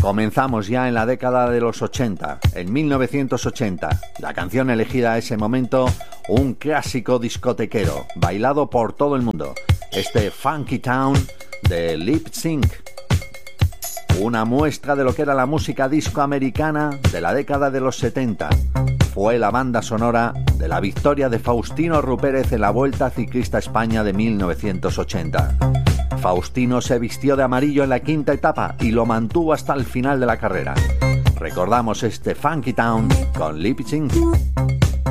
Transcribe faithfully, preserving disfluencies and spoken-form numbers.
Comenzamos ya en la década de los ochenta, en mil novecientos ochenta. La canción elegida a ese momento, un clásico discotequero, bailado por todo el mundo. Este Funky Town de Lip Sync. Una muestra de lo que era la música disco americana de la década de los setenta. Fue la banda sonora de la victoria de Faustino Rupérez en la Vuelta Ciclista a España de mil novecientos ochenta. Faustino se vistió de amarillo en la quinta etapa y lo mantuvo hasta el final de la carrera. Recordamos este Funky Town con Lip Sync.